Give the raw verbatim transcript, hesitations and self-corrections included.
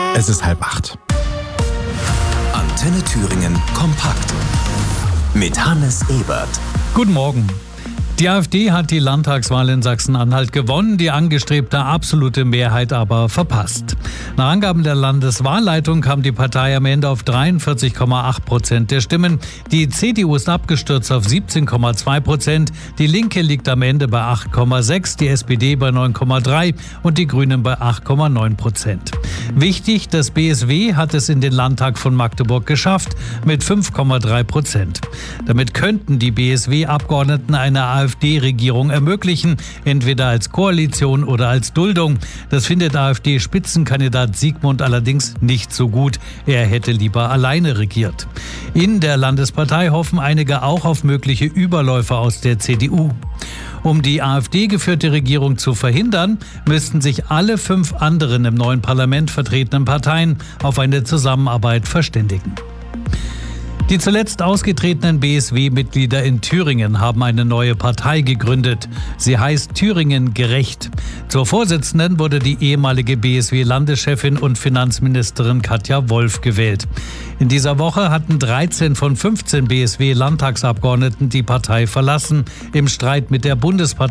Es ist halb acht. Antenne Thüringen kompakt mit Hannes Ebert. Guten Morgen. Die AfD hat die Landtagswahl in Sachsen-Anhalt gewonnen, die angestrebte absolute Mehrheit aber verpasst. Nach Angaben der Landeswahlleitung kam die Partei am Ende auf dreiundvierzig Komma acht Prozent der Stimmen. Die C D U ist abgestürzt auf siebzehn Komma zwei Prozent. Die Linke liegt am Ende bei acht Komma sechs, die S P D bei neun Komma drei und die Grünen bei acht Komma neun Prozent. Wichtig, das B S W hat es in den Landtag von Magdeburg geschafft mit fünf Komma drei Prozent. Damit könnten die B S W-Abgeordneten eine AfD-Regierung ermöglichen, entweder als Koalition oder als Duldung. Das findet AfD-Spitzenkandidat Siegmund allerdings nicht so gut. Er hätte lieber alleine regiert. In der Landespartei hoffen einige auch auf mögliche Überläufer aus der C D U. Um die AfD-geführte Regierung zu verhindern, müssten sich alle fünf anderen im neuen Parlament vertretenen Parteien auf eine Zusammenarbeit verständigen. Die zuletzt ausgetretenen B S W-Mitglieder in Thüringen haben eine neue Partei gegründet. Sie heißt Thüringen gerecht. Zur Vorsitzenden wurde die ehemalige B S W-Landeschefin und Finanzministerin Katja Wolf gewählt. In dieser Woche hatten dreizehn von fünfzehn B S W-Landtagsabgeordneten die Partei verlassen, im Streit mit der Bundespartei